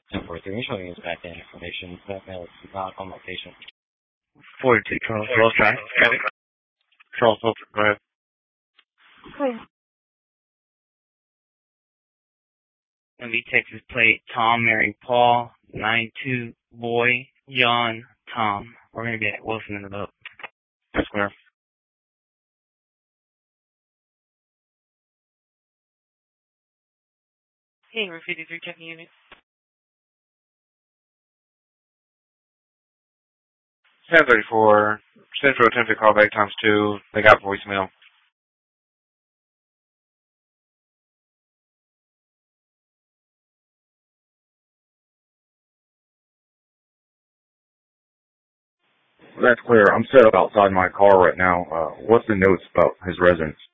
1043, showing his back-end information. That mail is not on location. 42 Charles Wolf Drive. Charles Wolf Drive. Hi. Gonna be Texas plate Tom Mary Paul 92 Boy John Tom. We're gonna be at Wilson in the boat. Square. Hey, we're 53 checking unit. 1034 Central attempted callback times 2. They got voicemail. That's clear. I'm set up outside my car right now. What's the notes about his residence?